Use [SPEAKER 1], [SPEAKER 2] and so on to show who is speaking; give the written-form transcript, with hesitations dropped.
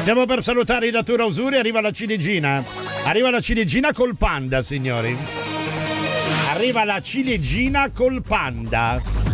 [SPEAKER 1] Stiamo per salutare i Natura Usuri, arriva la ciliegina. Arriva la ciliegina col panda, signori. Arriva la ciliegina col panda.